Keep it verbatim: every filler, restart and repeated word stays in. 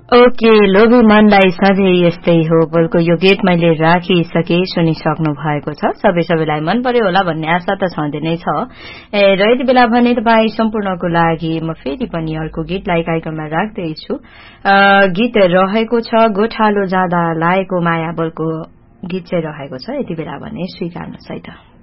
okay लोभी मनलाई सधैँ यस्तै हो बोलको यो गीत मैले राखिसके सुनिसक्नु भएको छ सबै सबैलाई मन पर्यो होला भन्ने आशा त छँदै नै छ ए र यति बेला भने तपाईँ सम्पूर्णको लागि म फेरि पनि अर्को गीतलाई कार्यक्रममा राख्दैछु गीत रहेको छ गोठालो जाँदा लाएको माया बोलको गीत चाहिँ रहेको छ यति बेला भने स्वीकार्नुहोस् है त